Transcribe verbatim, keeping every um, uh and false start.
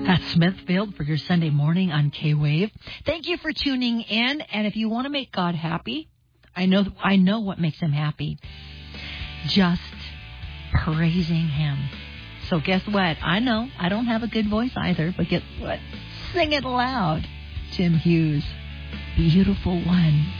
Pat Smithfield for your Sunday morning on K-Wave. Thank you for tuning in. And if you want to make God happy, I know I know what makes him happy. Just praising him. So guess what? I know I don't have a good voice either, but guess what? Sing it loud. Tim Hughes, Beautiful One.